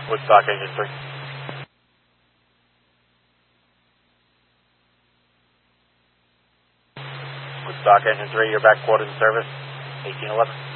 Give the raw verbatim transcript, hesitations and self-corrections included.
Woodstock Engine three. Woodstock Engine three, you're back quartered in service, eighteen eleven.